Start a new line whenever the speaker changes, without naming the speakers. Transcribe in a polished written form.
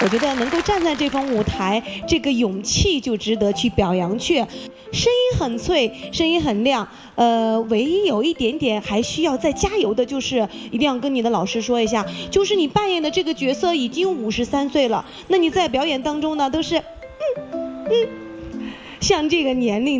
我觉得能够站在这方舞台，这个勇气就值得去表扬去。声音很脆，声音很亮，唯一有一点点还需要再加油的，就是一定要跟你的老师说一下，就是你扮演的这个角色已经53岁了，那你在表演当中呢，都是像这个年龄。